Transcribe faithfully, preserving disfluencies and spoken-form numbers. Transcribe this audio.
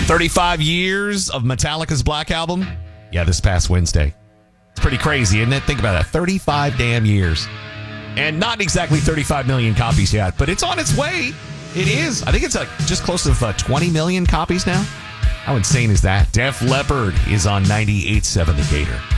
thirty-five years of Metallica's Black Album. Yeah, this past Wednesday. It's pretty crazy, isn't it? Think about it. thirty-five damn years. And not exactly thirty-five million copies yet, but it's on its way. It is. I think it's like just close to uh, twenty million copies now. How insane is that? Def Leppard is on ninety-eight point seven The Gator.